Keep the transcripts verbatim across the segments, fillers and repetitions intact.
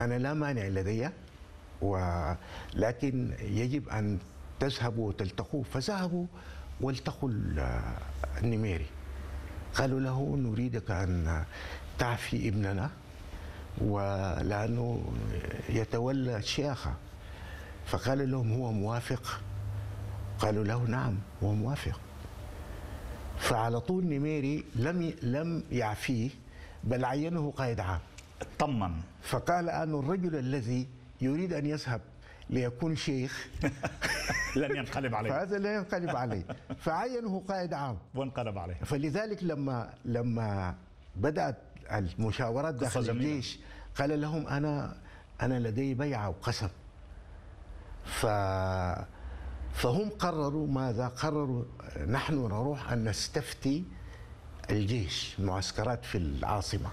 أنا لا مانع لدي، ولكن يجب أن تذهبوا وتلتقوا. فذهبوا والتقوا النميري، قالوا له نريدك أن تعفي ابننا ولأنه يتولى الشيخة. فقال لهم هو موافق؟ قالوا له نعم هو موافق. فعلى طول نميري لم لم يعفيه بل عينه قائد عام. طمن. فقال أن الرجل الذي يريد أن يذهب ليكون شيخ لن ينقلب عليه، فهذا لا ينقلب عليه، فعينه قائد عام وانقلب عليه. فلذلك لما لما بدأت المشاورات داخل الجيش قال لهم أنا أنا لدي بيعة وقسم. ف فهم قرروا ماذا؟ قرروا نحن نروح أن نستفتي الجيش المعسكرات في العاصمة.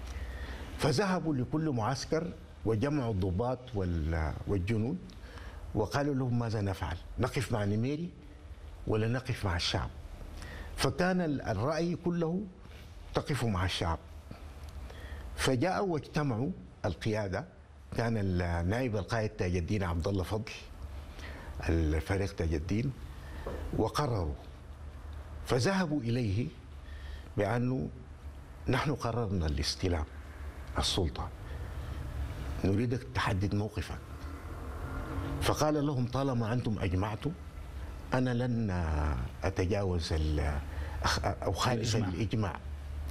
فذهبوا لكل معسكر وجمعوا الضباط والجنود وقالوا لهم ماذا نفعل؟ نقف مع نميري ولا نقف مع الشعب؟ فكان الرأي كله تقفوا مع الشعب. فجاءوا واجتمعوا القيادة، كان النائب القائد تاج الدين عبد الله فضل الفريق تاج الدين، وقرروا. فذهبوا إليه بأنه نحن قررنا الاستلام السلطة، نريدك تحدد موقفك. فقال لهم طالما أنتم أجمعتم أنا لن أتجاوز أو خالف الإجماع.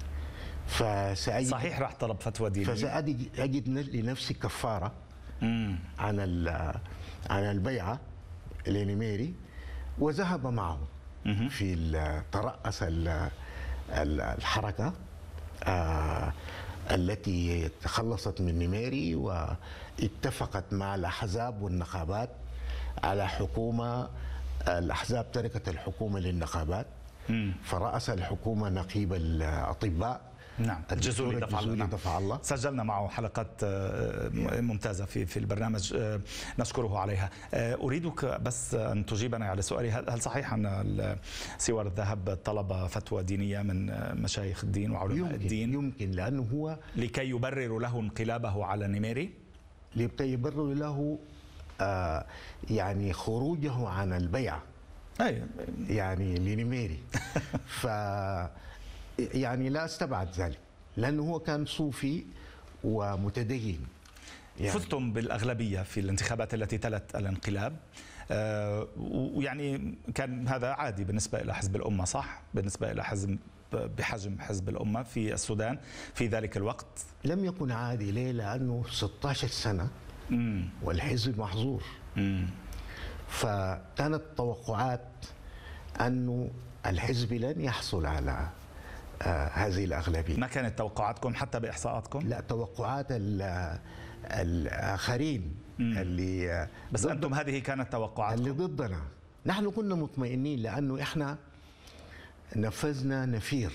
فسأجد صحيح راح طلب فتوى دينية، فسأجد لنفسي كفارة مم. عن عن البيعة لنميري، وذهب معه مم. في ترأس الحركة آه التي تخلصت من نميري، واتفقت مع الأحزاب والنقابات على حكومة. الأحزاب تركت الحكومة للنقابات، مم. فرأس الحكومة نقيب الأطباء نعم الجزولي دفع الله. دفع الله. سجلنا معه حلقات ممتازة في في البرنامج نشكره عليها. أريدك بس أن تجيبنا على سؤالي، هل صحيح أن سوار الذهب طلب فتوى دينية من مشايخ الدين وعلماء يمكن الدين؟ يمكن لأنه هو لكي يبرر له انقلابه على نميري؟ لكي يبرر له آه يعني خروجه عن البيعة أي. يعني لنميري. ف يعني لا استبعد ذلك لأنه هو كان صوفي ومتدين. يعني فزتم بالأغلبية في الانتخابات التي تلت الانقلاب، آه ويعني كان هذا عادي بالنسبة إلى حزب الأمة، صح؟ بالنسبة إلى حزب بحجم حزب الأمة في السودان في ذلك الوقت لم يكن عادي. ليه؟ لأنه ستة عشر سنة مم. والحزب محظور. مم. فكانت التوقعات أنه الحزب لن يحصل على آه هذه الأغلبية. ما كانت توقعاتكم حتى بإحصاءاتكم؟ لا، توقعات الآخرين مم. اللي بس أنتم هذه كانت توقعاتكم اللي ضدنا. نحن كنا مطمئنين لأنه إحنا نفذنا نفير.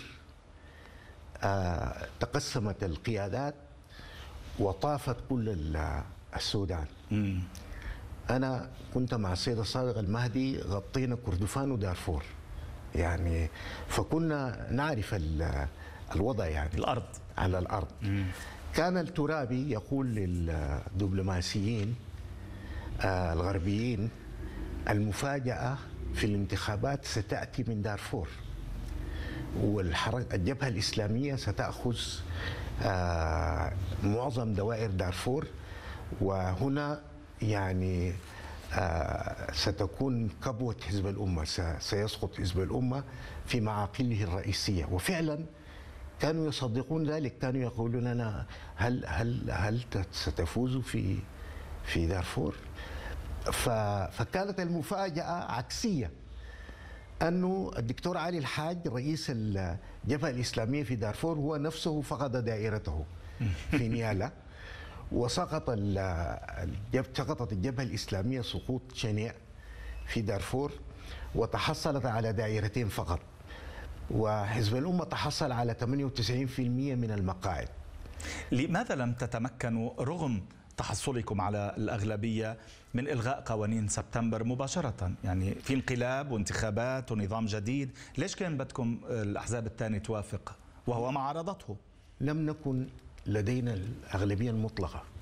آه تقسمت القيادات وطافت كل السودان. مم. أنا كنت مع السيد الصادق المهدي غطينا كردفان ودارفور، يعني فكنا نعرف الوضع يعني الأرض على الأرض. مم. كان الترابي يقول للدبلوماسيين آه الغربيين المفاجأة في الانتخابات ستأتي من دارفور، والحركة الجبهة الإسلامية ستأخذ آه معظم دوائر دارفور، وهنا يعني آه ستكون كبوة حزب الأمة، سيسقط حزب الأمة في معاقله الرئيسية. وفعلا كانوا يصدقون ذلك، كانوا يقولون لنا هل هل هل ستفوزوا في في دارفور؟ فكانت المفاجأة عكسية، أنه الدكتور علي الحاج رئيس الجبهة الإسلامية في دارفور هو نفسه فقد دائرته في نيالا، وسقط سقطت الجبهة الإسلامية سقوط شنيع في دارفور، وتحصلت على دائرتين فقط، وحزب الأمة تحصل على ثمانية وتسعين بالمئة من المقاعد. لماذا لم تتمكنوا رغم تحصلكم على الأغلبية من إلغاء قوانين سبتمبر مباشرة؟ يعني في انقلاب وانتخابات ونظام جديد، ليش كان بدكم الأحزاب الثانية توافق وهو ما عارضته؟ لم نكن لدينا الأغلبية المطلقة.